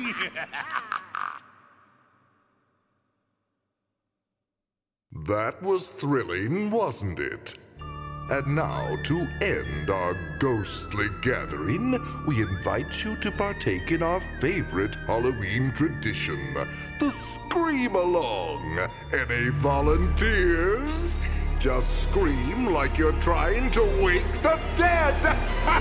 That was thrilling, wasn't it? And now, to end our ghostly gathering, we invite you to partake in our favorite Halloween tradition, the Scream Along. Any volunteers? Just scream like you're trying to wake the dead!